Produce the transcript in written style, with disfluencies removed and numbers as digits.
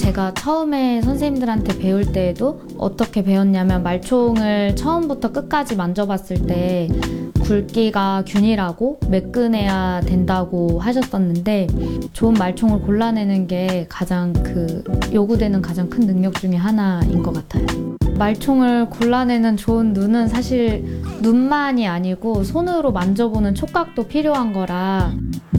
제가 처음에 선생님들한테 배울 때에도 어떻게 배웠냐면 말총을 처음부터 끝까지 만져봤을 때 굵기가 균일하고 매끈해야 된다고 하셨었는데 좋은 말총을 골라내는 게 가장 요구되는 가장 큰 능력 중에 하나인 것 같아요. 말총을 골라내는 좋은 눈은 사실 눈만이 아니고 손으로 만져보는 촉각도 필요한 거라